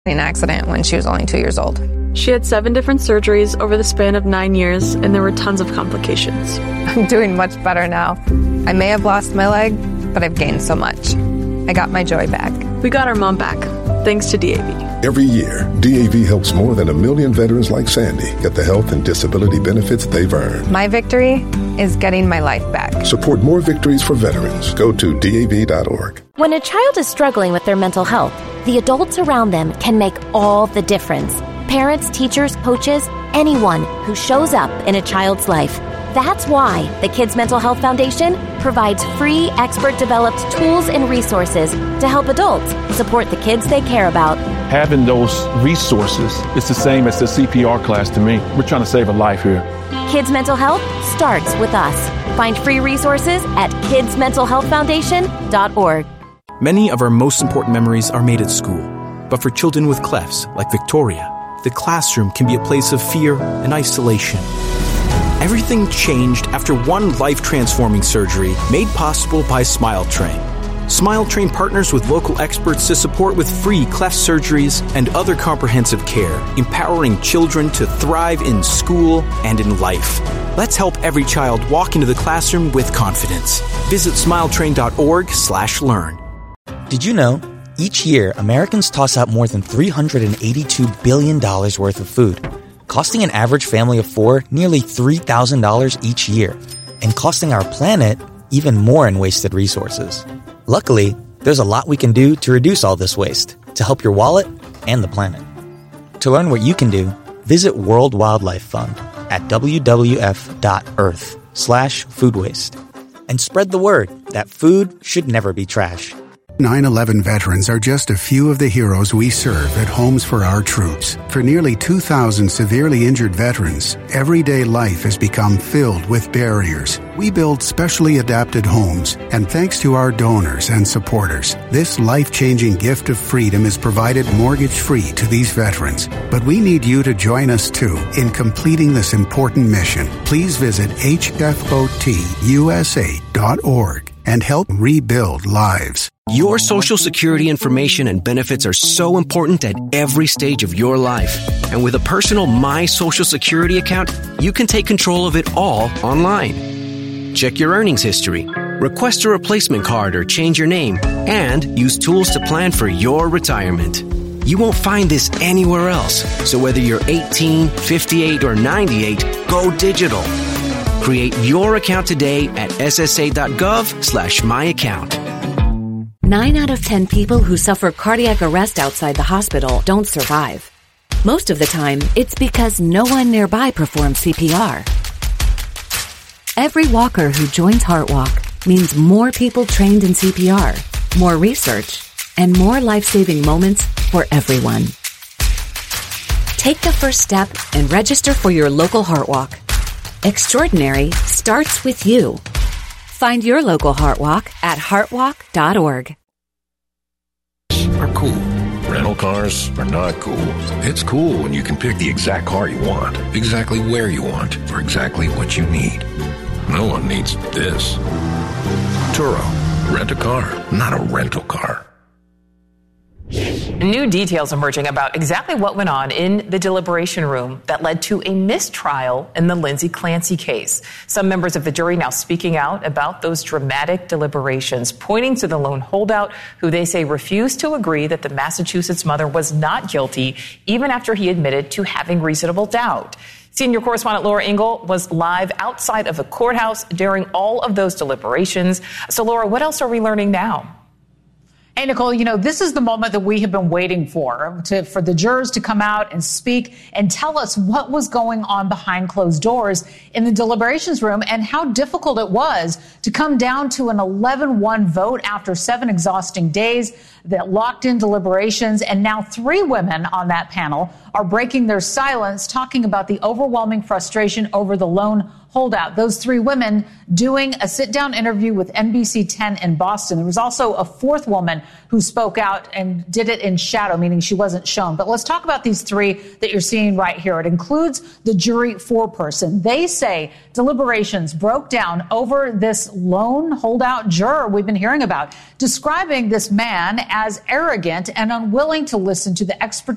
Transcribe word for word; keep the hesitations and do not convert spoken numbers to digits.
an accident when she was only two years old. She had seven different surgeries over the span of nine years, and there were tons of complications. I'm doing much better now. I may have lost my leg, but I've gained so much. I got my joy back. We got our mom back, thanks to D A V. Every year, D A V helps more than a million veterans like Sandy get the health and disability benefits they've earned. My victory is getting my life back. Support more victories for veterans. Go to D A V dot org. When a child is struggling with their mental health, the adults around them can make all the difference. Parents, teachers, coaches, anyone who shows up in a child's life. That's why the Kids Mental Health Foundation provides free, expert-developed tools and resources to help adults support the kids they care about. Having those resources is the same as the C P R class to me. We're trying to save a life here. Kids Mental Health starts with us. Find free resources at kids mental health foundation dot org. Many of our most important memories are made at school. But for children with clefts, like Victoria, the classroom can be a place of fear and isolation. Everything changed after one life-transforming surgery made possible by SmileTrain. SmileTrain partners with local experts to support with free cleft surgeries and other comprehensive care, empowering children to thrive in school and in life. Let's help every child walk into the classroom with confidence. Visit smiletrain dot org slash learn. Did you know, each year Americans toss out more than three hundred eighty-two billion dollars worth of food, costing an average family of four nearly three thousand dollars each year, and costing our planet even more in wasted resources. Luckily, there's a lot we can do to reduce all this waste, to help your wallet and the planet. To learn what you can do, visit World Wildlife Fund at w w f dot earth slash food waste. And spread the word that food should never be trash. nine eleven veterans are just a few of the heroes we serve at Homes for Our Troops. For nearly two thousand severely injured veterans, everyday life has become filled with barriers. We build specially adapted homes, and thanks to our donors and supporters, this life-changing gift of freedom is provided mortgage-free to these veterans. But we need you to join us, too, in completing this important mission. Please visit h f o t u s a dot org and help rebuild lives. Your Social Security information and benefits are so important at every stage of your life. And with a personal My Social Security account, you can take control of it all online. Check your earnings history, request a replacement card or change your name, and use tools to plan for your retirement. You won't find this anywhere else. So whether you're eighteen, fifty-eight, or ninety-eight, go digital. Create your account today at s s a dot gov slash my account. Nine out of ten people who suffer cardiac arrest outside the hospital don't survive. Most of the time, it's because no one nearby performs C P R. Every walker who joins HeartWalk means more people trained in C P R, more research, and more life-saving moments for everyone. Take the first step and register for your local HeartWalk. Extraordinary starts with you. Find your local HeartWalk at heartwalk dot org. Are cool. Rental cars are not cool. It's cool when you can pick the exact car you want, exactly where you want, for exactly what you need. No one needs this. Turo. Rent a car, not a rental car. New details emerging about exactly what went on in the deliberation room that led to a mistrial in the Lindsay Clancy case. Some members of the jury now speaking out about those dramatic deliberations, pointing to the lone holdout who they say refused to agree that the Massachusetts mother was not guilty, even after he admitted to having reasonable doubt. Senior correspondent Laura Ingle was live outside of the courthouse during all of those deliberations. So, Laura, what else are we learning now? Hey, Nicole, you know, this is the moment that we have been waiting for, to, for the jurors to come out and speak and tell us what was going on behind closed doors in the deliberations room and how difficult it was to come down to an eleven one vote after seven exhausting days that locked in deliberations. And now three women on that panel are breaking their silence, talking about the overwhelming frustration over the lone holdout. Those three women doing a sit-down interview with N B C ten in Boston. There was also a fourth woman who spoke out and did it in shadow, meaning she wasn't shown. But let's talk about these three that you're seeing right here. It includes the jury foreperson. They say deliberations broke down over this lone holdout juror we've been hearing about, describing this man as arrogant and unwilling to listen to the expertise